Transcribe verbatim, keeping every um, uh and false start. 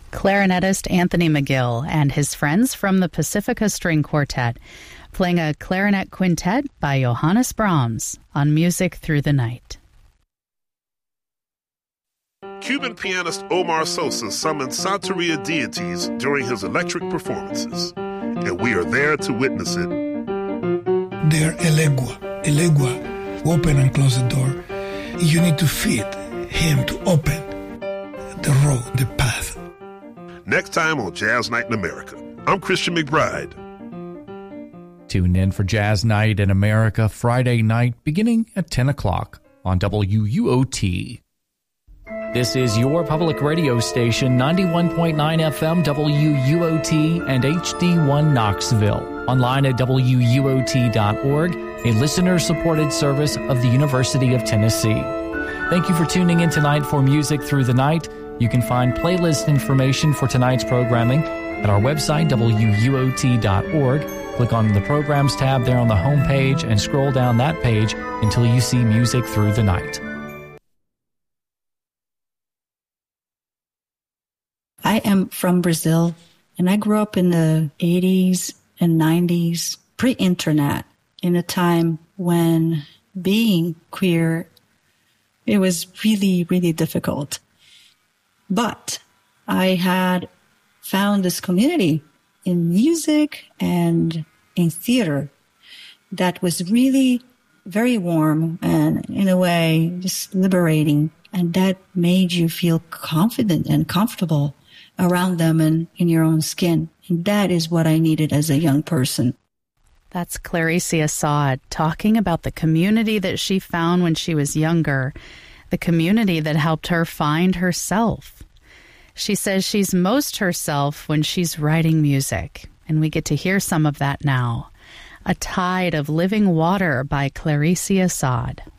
Clarinetist Anthony McGill and his friends from the Pacifica String Quartet, playing a clarinet quintet by Johannes Brahms on Music Through the Night. Cuban pianist Omar Sosa summoned Santeria deities during his electric performances, and we are there to witness it. They're elegua, elegua, open and close the door. You need to feed him to open the road, the path. Next time on Jazz Night in America, I'm Christian McBride. Tune in for Jazz Night in America Friday night beginning at ten o'clock on W U O T. This is your public radio station, ninety-one point nine F M W U O T and H D one Knoxville. Online at W U O T dot org, a listener-supported service of the University of Tennessee. Thank you for tuning in tonight for Music Through the Night. You can find playlist information for tonight's programming at our website, W U O T dot org. Click on the Programs tab there on the home page and scroll down that page until you see Music Through the Night. I am from Brazil, and I grew up in the eighties and nineties, pre-internet, in a time when being queer, it was really, really difficult. But I had found this community in music and in theater that was really very warm and, in a way, just liberating. And that made you feel confident and comfortable around them and in your own skin. And that is what I needed as a young person. That's Clarice Assad talking about the community that she found when she was younger, the community that helped her find herself. She says she's most herself when she's writing music, and we get to hear some of that now. A Tide of Living Water by Clarice Assad.